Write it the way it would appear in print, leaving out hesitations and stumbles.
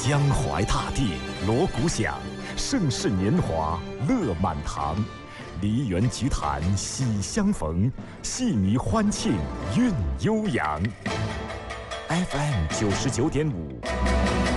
江淮大地，锣鼓响，盛世年华乐满堂。梨园菊坛喜相逢，戏迷欢庆韵悠扬。FM 99.5。